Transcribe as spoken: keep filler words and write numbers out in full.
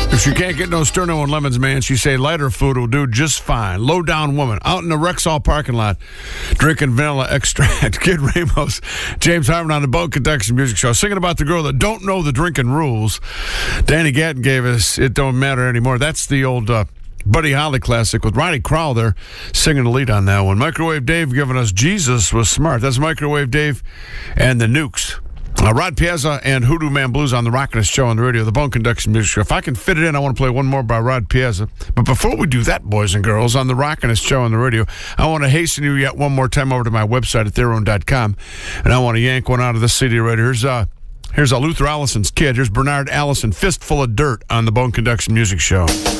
If she can't get no Sterno and lemons, man, she say lighter food will do just fine. Low down woman out in the Rexall parking lot drinking vanilla extract. Kid Ramos, James Harmon on the Bone Conduction Music Show, singing about the girl that don't know the drinking rules. Danny Gatton gave us It Don't Matter Anymore. That's the old uh, Buddy Holly classic with Ronnie Crowell there singing the lead on that one. Microwave Dave giving us Jesus Was Smart. That's Microwave Dave and the Nukes. Uh, Rod Piazza and Hoodoo Man Blues on the Rockin'est Show on the radio, the Bone Conduction Music Show. If I can fit it in, I want to play one more by Rod Piazza. But before we do that, boys and girls, on the Rockin'est Show on the radio, I want to hasten you yet one more time over to my website at their own dot com, and I want to yank one out of this C D right here. Here's, uh, here's uh, Luther Allison's Kid. Here's Bernard Allison, Fistful of Dirt on the Bone Conduction Music Show.